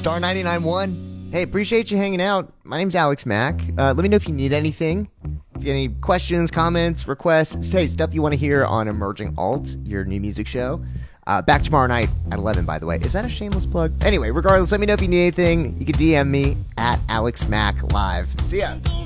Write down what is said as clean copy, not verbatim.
Star 99.1. Hey, appreciate you hanging out. My name's Alex Mack. Let me know if you need anything. If you have any questions, comments, requests, hey, stuff you want to hear on Emerging Alt, your new music show. Back tomorrow night at 11, by the way. Is that a shameless plug? Anyway, regardless, let me know if you need anything. You can DM me at Alex Mack Live. See ya.